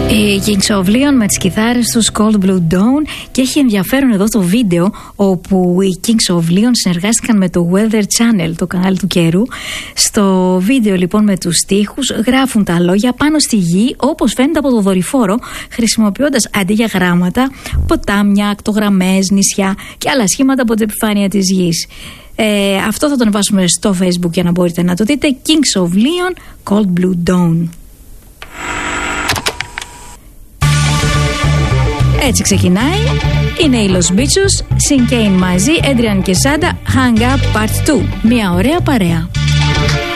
Οι Kings of Leon με τις κιθάρες τους Cold Blue Dawn, και έχει ενδιαφέρον εδώ το βίντεο όπου οι Kings of Leon συνεργάστηκαν με το Weather Channel, το κανάλι του καιρού. Στο βίντεο λοιπόν με τους στίχους γράφουν τα λόγια πάνω στη γη όπως φαίνεται από το δορυφόρο, χρησιμοποιώντας αντί για γράμματα ποτάμια, ακτογραμμές, νησιά και άλλα σχήματα από την επιφάνεια της γης. Αυτό θα το ανεβάσουμε στο Facebook για να μπορείτε να το δείτε. Kings of Leon, Cold Blue Dawn. Έτσι ξεκινάει. Είναι οι Los Bichos, Sin Kane μαζί, Adrian και Sanda, Hang Up Part 2. Μια ωραία παρέα.